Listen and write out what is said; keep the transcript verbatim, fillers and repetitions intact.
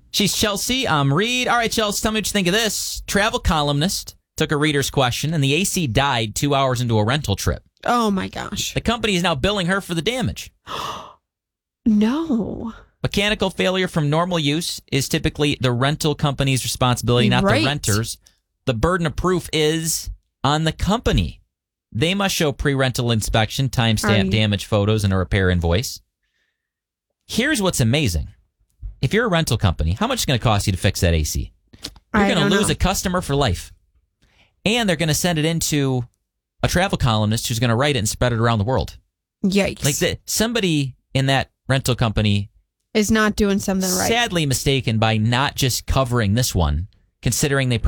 She's Chelsea. I'm Reed. All right, Chelsea, tell me what you think of this. Travel columnist took a reader's question, and the A C died two hours into a rental trip. Oh, my gosh. The company is now billing her for the damage. No. Mechanical failure from normal use is typically the rental company's responsibility, not Right. the renter's. The burden of proof is on the company. They must show pre-rental inspection, timestamp Are- damage photos, and a repair invoice. Here's what's amazing. If you're a rental company, how much is it going to cost you to fix that A C? You're I going to don't lose know. a customer for life. And they're going to send it into a travel columnist who's going to write it and spread it around the world. Yikes. Like the, somebody in that rental company is not doing something right. sadly mistaken by not just covering this one, considering they